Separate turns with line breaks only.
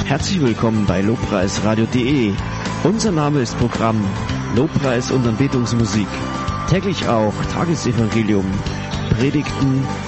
Herzlich willkommen bei lobpreisradio.de. Unser Name ist Programm Lobpreis und Anbetungsmusik. Täglich auch Tagesevangelium, Predigten,